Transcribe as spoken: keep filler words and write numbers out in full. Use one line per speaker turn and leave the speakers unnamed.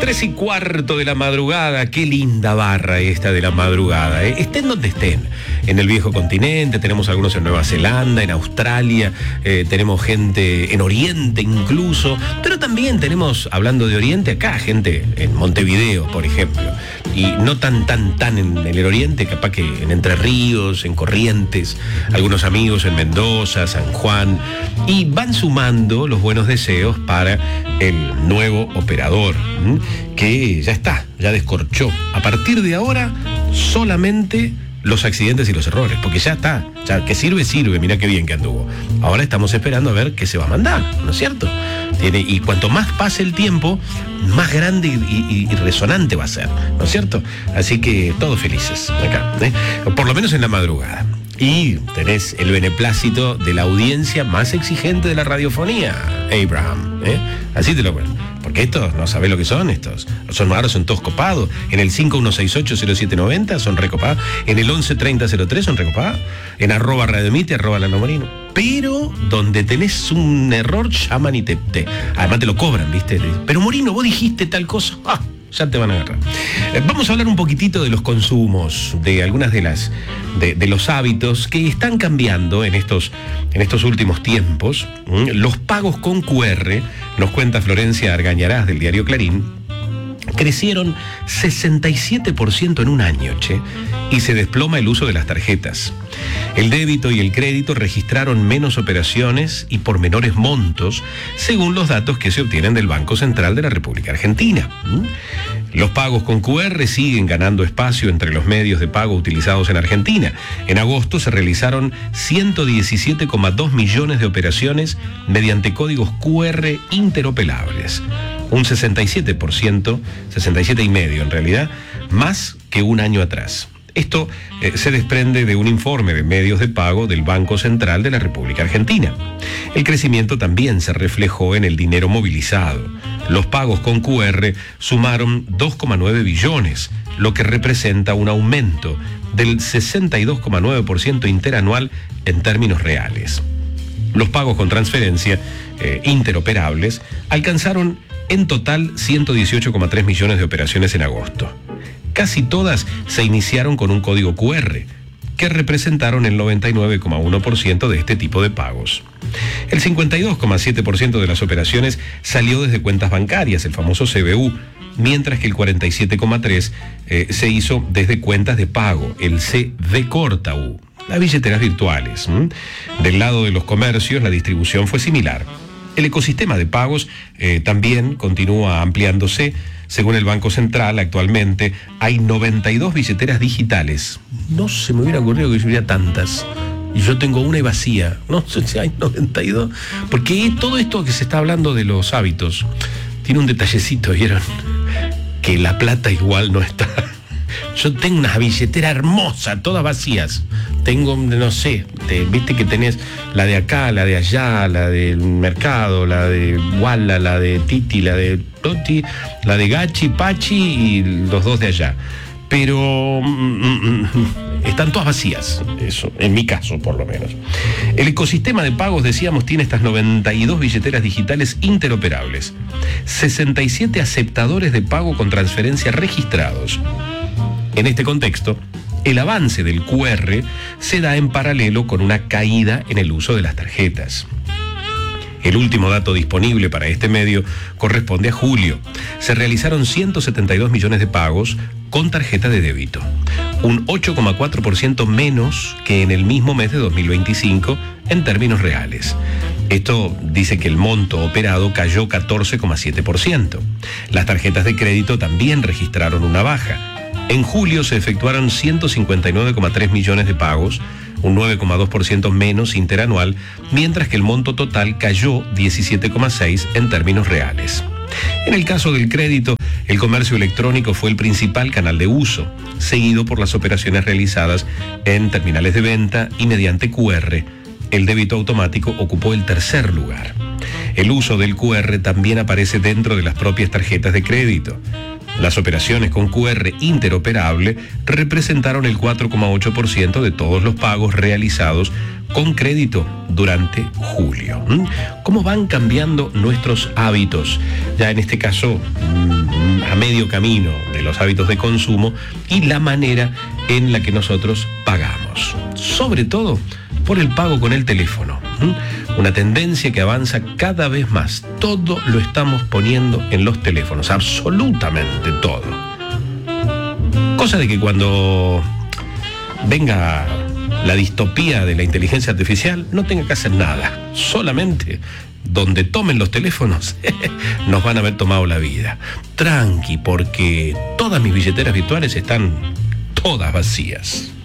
Tres y cuarto de la madrugada, qué linda barra esta de la madrugada, ¿eh? Estén donde estén, en el viejo continente, tenemos algunos en Nueva Zelanda, en Australia, eh, tenemos gente en Oriente incluso, pero también tenemos, hablando de Oriente, acá gente en Montevideo, por ejemplo, y no tan, tan, tan en el Oriente, capaz que en Entre Ríos, en Corrientes, algunos amigos en Mendoza, San Juan, y van sumando los buenos deseos para el nuevo operador, ¿m? que ya está, ya descorchó. A partir de ahora, solamente los accidentes y los errores, porque ya está, ya que sirve, sirve, mirá qué bien que anduvo. Ahora estamos esperando a ver qué se va a mandar, ¿no es cierto? Tiene, y cuanto más pase el tiempo, más grande y, y, y resonante va a ser, ¿no es cierto? Así que todos felices acá, ¿eh? Por lo menos en la madrugada. Y tenés el beneplácito de la audiencia más exigente de la radiofonía, Abraham, ¿eh? Así te lo cuento. Porque estos, no sabés lo que son estos. Son ahora son todos copados. En el cinco uno seis ocho cero siete nueve cero son recopados. En el once treinta cero tres son recopados. En arroba radiomite, arroba Lano Morino. Pero donde tenés un error, llaman y te, te... Además te lo cobran, ¿viste? Pero Morino, vos dijiste tal cosa. ¡Ah! Ya te van a agarrar. Eh, vamos a hablar un poquitito de los consumos, de algunas de las de, de los hábitos que están cambiando en estos, en estos últimos tiempos. ¿Mm? Los pagos con Q R, nos cuenta Florencia Argañarás del diario Clarín, crecieron sesenta y siete por ciento en un año, che, y se desploma el uso de las tarjetas. El débito y el crédito registraron menos operaciones y por menores montos, según los datos que se obtienen del Banco Central de la República Argentina. ¿Mm? Los pagos con Q R siguen ganando espacio entre los medios de pago utilizados en Argentina. En agosto se realizaron ciento diecisiete coma dos millones de operaciones mediante códigos Q R interoperables. Un sesenta y siete por ciento, sesenta y siete y medio en realidad, más que un año atrás. Esto eh, se desprende de un informe de medios de pago del Banco Central de la República Argentina. El crecimiento también se reflejó en el dinero movilizado. Los pagos con Q R sumaron dos coma nueve billones, lo que representa un aumento del sesenta y dos coma nueve por ciento interanual en términos reales. Los pagos con transferencia eh, interoperables alcanzaron en total ciento dieciocho coma tres millones de operaciones en agosto. Casi todas se iniciaron con un código Q R, que representaron el noventa y nueve coma uno por ciento de este tipo de pagos. El cincuenta y dos coma siete por ciento de las operaciones salió desde cuentas bancarias, el famoso C B U, mientras que el cuarenta y siete coma tres por ciento eh, se hizo desde cuentas de pago, el C V corta U, las billeteras virtuales. ¿m? Del lado de los comercios, la distribución fue similar. El ecosistema de pagos eh, también continúa ampliándose. Según el Banco Central, actualmente hay noventa y dos billeteras digitales. No se me hubiera ocurrido que hubiera tantas. Y yo tengo una y vacía. No sé si hay noventa y dos. Porque todo esto que se está hablando de los hábitos tiene un detallecito, ¿vieron? Que la plata igual no está. Yo tengo una billetera hermosa, todas vacías. Tengo, no sé, te, viste que tenés la de acá, la de allá, la del mercado, la de Walla, la de Titi, la de Toti, la de Gachi, Pachi y los dos de allá. Pero mm, mm, están todas vacías, eso, en mi caso por lo menos. El ecosistema de pagos, decíamos, tiene estas noventa y dos billeteras digitales interoperables, sesenta y siete aceptadores de pago con transferencia registrados. En este contexto, el avance del Q R se da en paralelo con una caída en el uso de las tarjetas. El último dato disponible para este medio corresponde a julio. Se realizaron ciento setenta y dos millones de pagos con tarjeta de débito, un ocho coma cuatro por ciento menos que en el mismo mes de dos mil veinticinco en términos reales. Esto dice que el monto operado cayó catorce coma siete por ciento. Las tarjetas de crédito también registraron una baja. En julio se efectuaron ciento cincuenta y nueve coma tres millones de pagos, un nueve coma dos por ciento menos interanual, mientras que el monto total cayó diecisiete coma seis por ciento en términos reales. En el caso del crédito, el comercio electrónico fue el principal canal de uso, seguido por las operaciones realizadas en terminales de venta y mediante Q R. El débito automático ocupó el tercer lugar. El uso del Q R también aparece dentro de las propias tarjetas de crédito. Las operaciones con Q R interoperable representaron el cuatro coma ocho por ciento de todos los pagos realizados con crédito durante julio. ¿Mm? ¿Cómo van cambiando nuestros hábitos? Ya en este caso, a medio camino de los hábitos de consumo y la manera en la que nosotros pagamos. Sobre todo por el pago con el teléfono. ¿Mm? Una tendencia que avanza cada vez más. Todo lo estamos poniendo en los teléfonos, absolutamente todo. Cosa de que cuando venga la distopía de la inteligencia artificial, no tenga que hacer nada. Solamente donde tomen los teléfonos, nos van a haber tomado la vida. Tranqui, porque todas mis billeteras virtuales están todas vacías.